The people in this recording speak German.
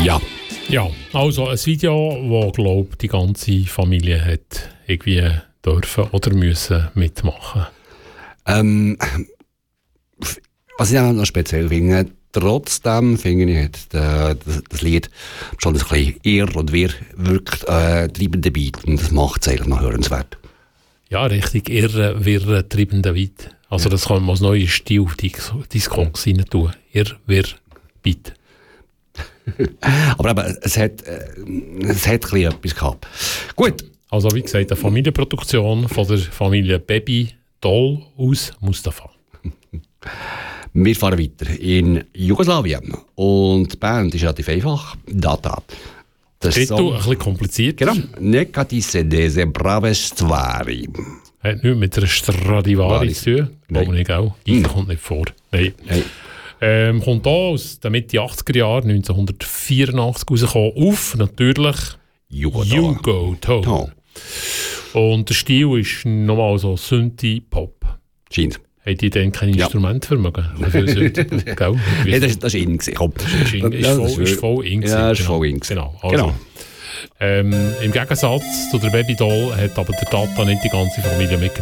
Ja. Ja, also ein Video, wo, glaube ich, die ganze Familie hat irgendwie dürfen oder müssen mitmachen. Was ich auch noch speziell finde, trotzdem finde ich, hat das Lied schon ein bisschen eher und wir wirkt treibender Beat und das macht es eigentlich noch hörenswert. Ja, richtig wirre treibender Beat. Also das kann man als neuen Stil auf Discogs rein tun. Wirr Beat. Aber eben, es hat ein bisschen etwas gehabt. Gut. Also wie gesagt, eine Familienproduktion von der Familie Baby Doll aus Mustafa. Wir fahren weiter in Jugoslawien. Und die Band ist relativ einfach. Data. Das ist ein bisschen kompliziert. Genau. Nekati se dese brave stvari. Hat nichts mit einer Stradivari zu tun. Glaube ich auch. Ich kommt nicht vor. Nein. Kommt hier aus den Mitte 80er Jahren, 1984 rausgekommen, auf natürlich Jugo-Tone. Und der Stil ist nochmal so Synthie-Pop. Scheint. Haben die dann kein Instrument vermögen? Ja, das ist in. Das ist voll in. Ja, das ist voll in. Genau. Also, im Gegensatz zu der Baby Doll hat aber der Data nicht die ganze Familie mitgenommen.